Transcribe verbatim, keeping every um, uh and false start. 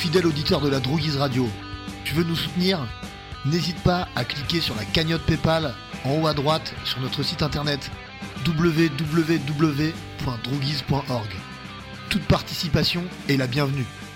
fidèle auditeur de la Droguise Radio. Tu veux nous soutenir ? N'hésite pas à cliquer sur la cagnotte PayPal en haut à droite sur notre site internet w w w point droguise point org. Toute participation est la bienvenue.